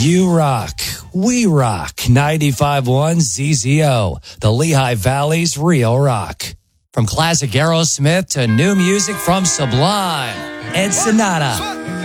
You rock. We rock. 95.1 ZZO, the Lehigh Valley's real rock. From classic Aerosmith to new music from Sublime, Ed Sonata,